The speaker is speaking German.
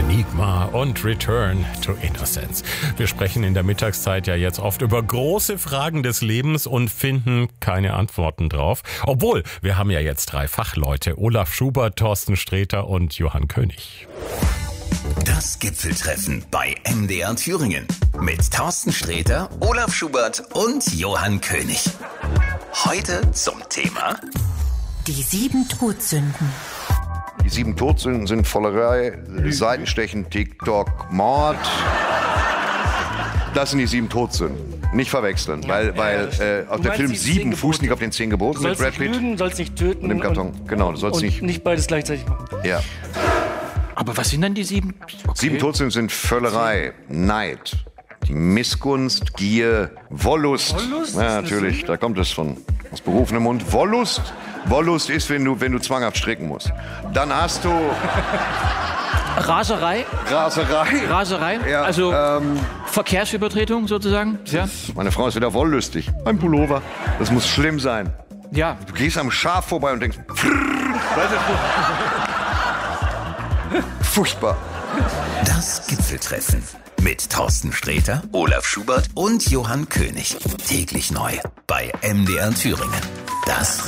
Enigma und Return to Innocence. Wir sprechen in der Mittagszeit ja jetzt oft über große Fragen des Lebens und finden keine Antworten drauf. Obwohl, wir haben ja jetzt 3 Fachleute, Olaf Schubert, Thorsten Sträter und Johann König. Das Gipfeltreffen bei MDR Thüringen mit Thorsten Sträter, Olaf Schubert und Johann König. Heute zum Thema die 7 Todsünden. Die 7 Todsünden sind Vollerei, Seitenstechen, TikTok, Mord. Das sind die 7 Todsünden. Nicht verwechseln, weil auf der Film 7 fußt nicht auf den 10 Geboten mit Brad Pitt. Du sollst nicht lügen, sollst nicht töten. Und im Karton, genau. Du sollst nicht beides gleichzeitig machen. Ja. Aber was sind denn die 7? Okay. 7 Todsünden sind Völlerei, Neid, die Missgunst, Gier, Wollust. Wollust? Ja, natürlich, da kommt es aus berufenem Mund. Wollust ist, wenn du zwanghaft stricken musst. Dann hast du Raserei? Raserei. Ja, also Verkehrsübertretung sozusagen? Ja. Meine Frau ist wieder wollüstig. Ein Pullover. Das muss schlimm sein. Ja. Du gehst am Schaf vorbei und denkst, furchtbar. Das Gipfeltreffen mit Thorsten Sträter, Olaf Schubert und Johann König. Täglich neu bei MDR Thüringen. Das